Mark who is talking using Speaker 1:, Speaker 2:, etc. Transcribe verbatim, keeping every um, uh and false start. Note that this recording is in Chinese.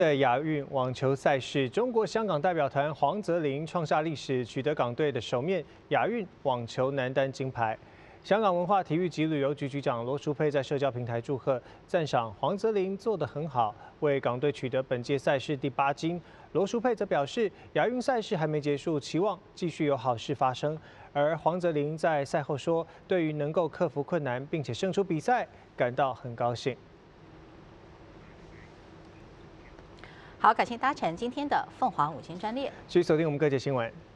Speaker 1: 的亚运网球赛事，中国香港代表团黄泽林创下历史，取得港队的首面亚运网球男单金牌。香港文化体育及旅游局局长罗淑佩在社交平台祝贺，赞赏黄泽林做得很好，为港队取得本届赛事第八金。罗淑佩则表示，亚运赛事还没结束，期望继续有好事发生。而黄泽林在赛后说，对于能够克服困难并且胜出比赛，感到很高兴。
Speaker 2: 好，感谢搭乘今天的凤凰午间专列。
Speaker 1: 继续锁定我们各界新闻。